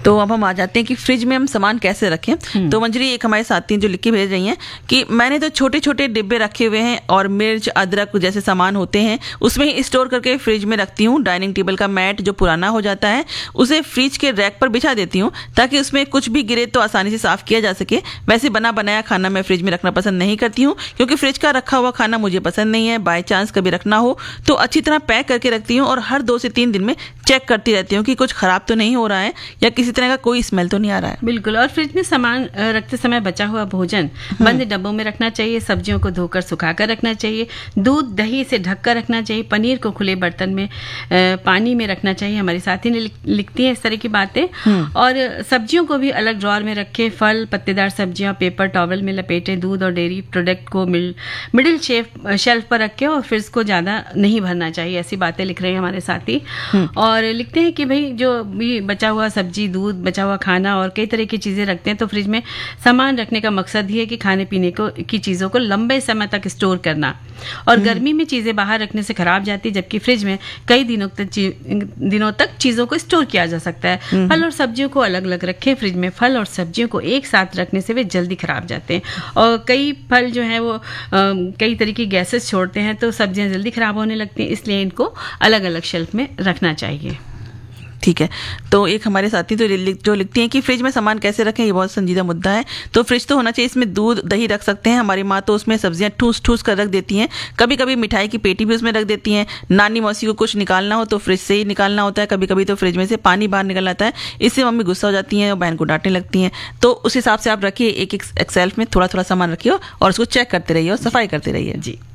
तो अब हम आ जाते हैं कि फ्रिज में हम सामान कैसे रखें। तो मंजरी एक हमारे साथी जो लिख के भेज रही हैं कि मैंने तो छोटे छोटे डिब्बे रखे हुए हैं और मिर्च अदरक जैसे सामान होते हैं उसमें ही स्टोर करके फ्रिज में रखती हूँ। डाइनिंग टेबल का मैट जो पुराना हो जाता है उसे फ्रिज के रैक पर बिछा देती हूँ ताकि उसमें कुछ भी गिरे तो आसानी से साफ किया जा सके। वैसे बना बनाया खाना मैं फ्रिज में रखना पसंद नहीं करती हूँ क्योंकि फ्रिज का रखा हुआ खाना मुझे पसंद नहीं है। बाय चांस कभी रखना हो तो अच्छी तरह पैक करके रखती हूँ और हर 2 से 3 दिन में चेक करती रहती हूँ कि कुछ खराब तो नहीं हो रहा है या किसी तरह का कोई स्मेल तो नहीं आ रहा है। बिल्कुल। और फ्रिज में सामान रखते समय बचा हुआ भोजन बंद डब्बों में रखना चाहिए। सब्जियों को धोकर सुखाकर रखना चाहिए। दूध दही से ढककर रखना चाहिए। पनीर को खुले बर्तन में पानी में रखना चाहिए। हमारी साथी ने लिखती है इस तरह की बातें। और सब्जियों को भी अलग ड्रॉर में रखें। फल पत्तेदार सब्जियां पेपर टॉवल में लपेटें। दूध और डेयरी प्रोडक्ट को मिडिल शेल्फ पर रखें और फ्रिज को ज्यादा नहीं भरना चाहिए। ऐसी बातें लिख रहे हैं हमारे साथी। और लिखते हैं कि भाई जो भी बचा हुआ सब्जी दूध बचा हुआ खाना और कई तरह की चीजें रखते हैं तो फ्रिज में सामान रखने का मकसद ही है कि खाने पीने की चीजों को लंबे समय तक स्टोर करना। और गर्मी में चीजें बाहर रखने से खराब जाती, जबकि फ्रिज में कई दिनों तक चीजों को स्टोर किया जा सकता है। फल और सब्जियों को अलग अलग रखें। फ्रिज में फल और सब्जियों को एक साथ रखने से वे जल्दी खराब जाते हैं और कई फल जो है वो कई तरह की गैसेस छोड़ते हैं तो सब्जियां जल्दी खराब होने लगती हैं। इसलिए इनको अलग अलग शेल्फ में रखना चाहिए। ठीक है। तो एक हमारे साथी जो लिखती हैं कि फ्रिज में सामान कैसे रखें, ये बहुत संजीदा मुद्दा है। तो फ्रिज तो होना चाहिए, इसमें दूध दही रख सकते हैं। हमारी माँ तो उसमें सब्जियां ठूस ठूस कर रख देती हैं। कभी कभी मिठाई की पेटी भी उसमें रख देती हैं। नानी मौसी को कुछ निकालना हो तो फ्रिज से ही निकालना होता है। कभी कभी तो फ्रिज में से पानी बाहर निकल आता है। इससे मम्मी गुस्सा हो जाती हैं और बहन को डांटने लगती हैं। तो उस हिसाब से आप रखिए, एक एक शेल्फ में थोड़ा थोड़ा सामान रखिए और उसको चेक करते रहिए और सफाई करते रहिए। जी।